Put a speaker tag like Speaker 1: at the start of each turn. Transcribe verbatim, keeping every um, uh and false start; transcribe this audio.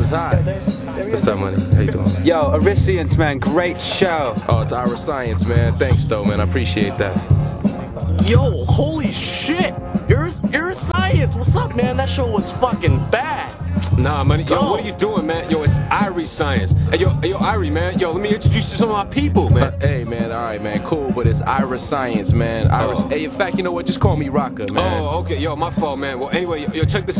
Speaker 1: What's hot? What's up, money? How you doing, man?
Speaker 2: Yo, Arisians, man, great show.
Speaker 1: Oh, it's Ira Science, man. Thanks, though, man. I appreciate that.
Speaker 3: Yo, holy shit! Iris, Iris Science, what's up, man? That show was fucking bad.
Speaker 4: Nah, man. Yo,
Speaker 3: Yo.
Speaker 4: what are you doing, man? Yo, it's Irie Science. Hey, yo, hey, yo, Irie, man. Yo, let me introduce you to some of my people, man.
Speaker 1: Uh, hey, man. All right, man. Cool, but it's Ira Science, man. Iris.
Speaker 4: Oh.
Speaker 1: Hey, in fact, you know what? Just call me Rocker, man.
Speaker 4: Oh, okay. Yo, my fault, man. Well, anyway, yo, yo check this